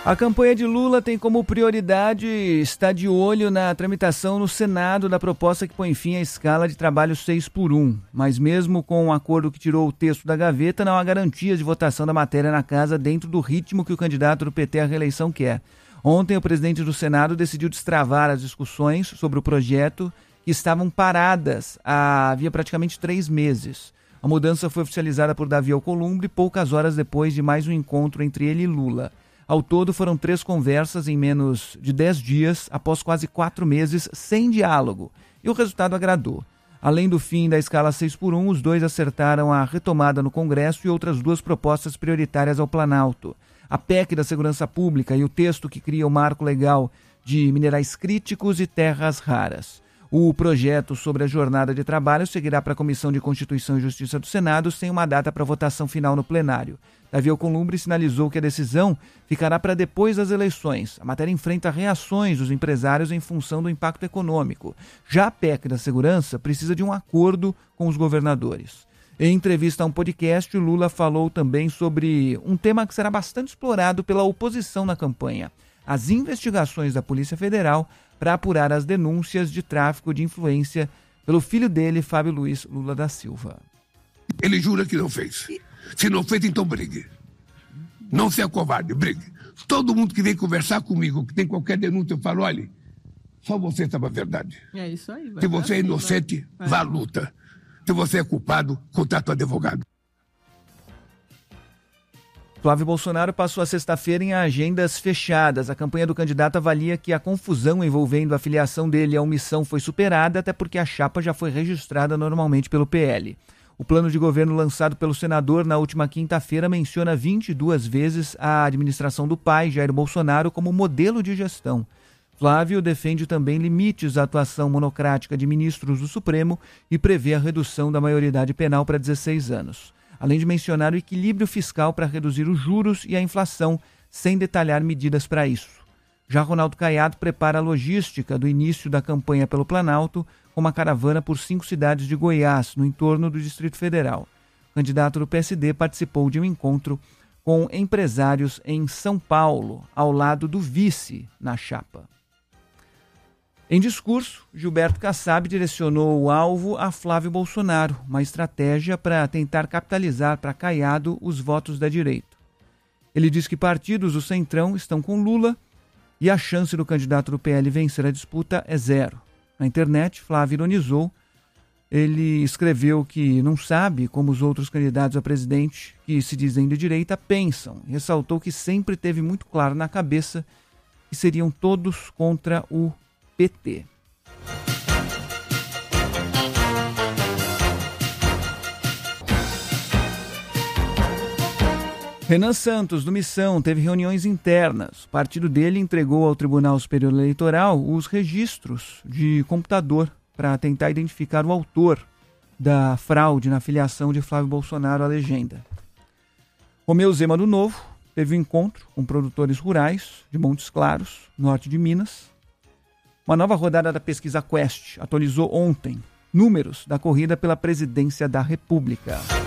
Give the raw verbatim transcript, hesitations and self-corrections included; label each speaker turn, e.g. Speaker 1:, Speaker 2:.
Speaker 1: A campanha de Lula tem como prioridade estar de olho na tramitação no Senado da proposta que põe fim à escala de trabalho seis por um. Mas mesmo com um acordo que tirou o texto da gaveta, não há garantias de votação da matéria na casa dentro do ritmo que o candidato do P T à reeleição quer. Ontem, o presidente do Senado decidiu destravar as discussões sobre o projeto que estavam paradas havia praticamente três meses. A mudança foi oficializada por Davi Alcolumbre poucas horas depois de mais um encontro entre ele e Lula. Ao todo, foram três conversas em menos de dez dias, após quase quatro meses sem diálogo. E o resultado agradou. Além do fim da escala seis por um, os dois acertaram a retomada no Congresso e outras duas propostas prioritárias ao Planalto. A P E C da Segurança Pública e o texto que cria o marco legal de minerais críticos e terras raras. O projeto sobre a jornada de trabalho seguirá para a Comissão de Constituição e Justiça do Senado sem uma data para votação final no plenário. Davi Alcolumbre sinalizou que a decisão ficará para depois das eleições. A matéria enfrenta reações dos empresários em função do impacto econômico. Já a P E C da Segurança precisa de um acordo com os governadores. Em entrevista a um podcast, Lula falou também sobre um tema que será bastante explorado pela oposição na campanha: as investigações da Polícia Federal para apurar as denúncias de tráfico de influência pelo filho dele, Fábio Luiz Lula da Silva.
Speaker 2: Ele jura que não fez. Se não fez, então brigue. Não seja covarde, brigue. Todo mundo que vem conversar comigo, que tem qualquer denúncia, eu falo, olha, só você sabe a verdade.
Speaker 3: É isso aí. Vai
Speaker 2: Se você é inocente,
Speaker 3: vai.
Speaker 2: vá à luta. Se você é culpado, contrata um advogado.
Speaker 1: Flávio Bolsonaro passou a sexta-feira em agendas fechadas. A campanha do candidato avalia que a confusão envolvendo a filiação dele à omissão foi superada, até porque a chapa já foi registrada normalmente pelo P L. O plano de governo lançado pelo senador na última quinta-feira menciona vinte e duas vezes a administração do pai, Jair Bolsonaro, como modelo de gestão. Flávio defende também limites à atuação monocrática de ministros do Supremo e prevê a redução da maioridade penal para dezesseis anos. Além de mencionar o equilíbrio fiscal para reduzir os juros e a inflação, sem detalhar medidas para isso. Já Ronaldo Caiado prepara a logística do início da campanha pelo Planalto com uma caravana por cinco cidades de Goiás, no entorno do Distrito Federal. O candidato do P S D participou de um encontro com empresários em São Paulo, ao lado do vice na chapa. Em discurso, Gilberto Kassab direcionou o alvo a Flávio Bolsonaro, uma estratégia para tentar capitalizar para Caiado os votos da direita. Ele diz que partidos do Centrão estão com Lula e a chance do candidato do P L vencer a disputa é zero. Na internet, Flávio ironizou. Ele escreveu que não sabe como os outros candidatos a presidente que se dizem de direita pensam. E ressaltou que sempre teve muito claro na cabeça que seriam todos contra o P T. Renan Santos, do Missão, teve reuniões internas. O partido dele entregou ao Tribunal Superior Eleitoral os registros de computador para tentar identificar o autor da fraude na filiação de Flávio Bolsonaro à legenda. Romeu Zema, do Novo, teve um encontro com produtores rurais de Montes Claros, norte de Minas. Uma nova rodada da pesquisa Quest atualizou ontem números da corrida pela presidência da República.